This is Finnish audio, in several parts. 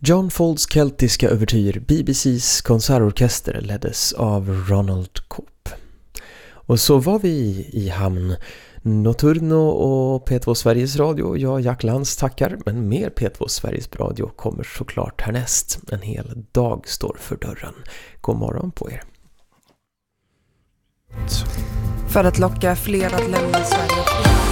John Folds keltiska övertyr BBC:s konsertorkester leddes av Ronald Cope. Och så var vi i hamn. Notturno och P2 Sveriges Radio. Jag, Jack Lantz, tackar, men mer P2 Sveriges Radio kommer såklart härnäst. En hel dag står för dörren. God morgon på er. För att locka fler att lämna Sverige.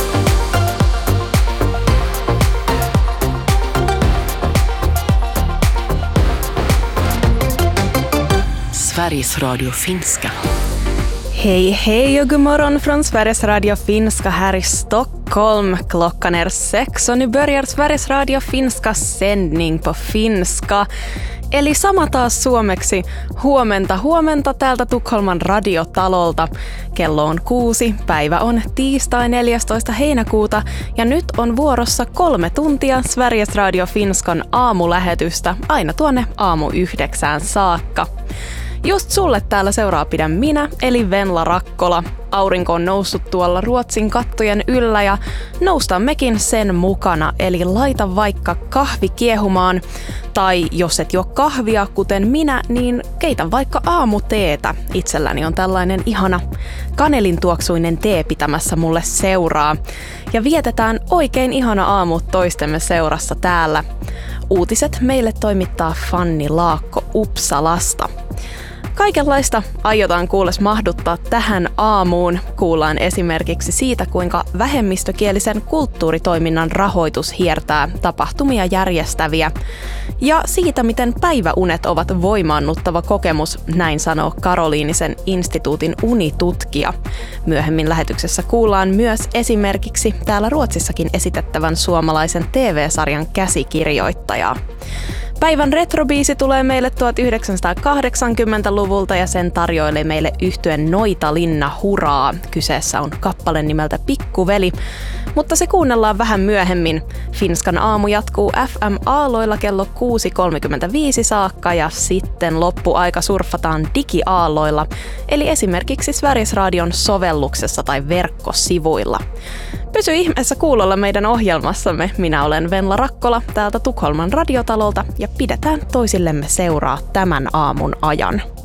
Sveriges Radio Finska. Hej hej och god morgon från Sveriges Radio Finska här i Stockholm. Klockan är 6 och nu börjar Sveriges Radio Finska sändning på finska. Eli sama taas suomeksi huomenta täältä Tukholman radiotalolta. Kello on 6, päivä on tiistai 14. heinäkuuta ja nyt on vuorossa 3 tuntia Sveriges Radio Finskan aamulähetystä aina tuonne aamu 9 saakka. Just sulle täällä seuraa pidän minä, eli Venla Rakkola. Aurinko on noussut tuolla Ruotsin kattojen yllä ja noustaan mekin sen mukana, eli laita vaikka kahvi kiehumaan. Tai jos et juo kahvia, kuten minä, niin keitä vaikka aamuteetä. Itselläni on tällainen ihana kanelintuoksuinen tee pitämässä mulle seuraa. Ja vietetään oikein ihana aamu toistemme seurassa täällä. Uutiset meille toimittaa Fanni Laakko Uppsalasta. Kaikenlaista aiotaan kuules mahduttaa tähän aamuun. Kuullaan esimerkiksi siitä, kuinka vähemmistökielisen kulttuuritoiminnan rahoitus hiertää tapahtumia järjestäviä. Ja siitä, miten päiväunet ovat voimaannuttava kokemus, näin sanoo Karoliinisen instituutin unitutkija. Myöhemmin lähetyksessä kuullaan myös esimerkiksi täällä Ruotsissakin esitettävän suomalaisen TV-sarjan käsikirjoittajaa. Päivän retrobiisi tulee meille 1980-luvulta ja sen tarjoilee meille yhtyen Noitalinna Huraa. Kyseessä on kappale nimeltä Pikkuveli, mutta se kuunnellaan vähän myöhemmin. Finskan aamu jatkuu FM-aalloilla kello 6.35 saakka ja sitten loppuaika surffataan digiaalloilla, eli esimerkiksi Sveriges Radion sovelluksessa tai verkkosivuilla. Pysy ihmeessä kuulolla meidän ohjelmassamme. Minä olen Venla Rakkola täältä Tukholman radiotalolta ja pidetään toisillemme seuraa tämän aamun ajan.